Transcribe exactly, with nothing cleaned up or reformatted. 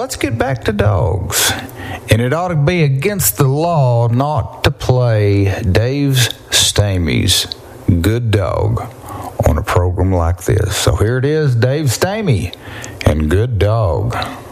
let's get back to dogs. And it ought to be against the law not to play Dave Stamey's Good Dog on a program like this. So here it is, Dave Stamey and Good Dog.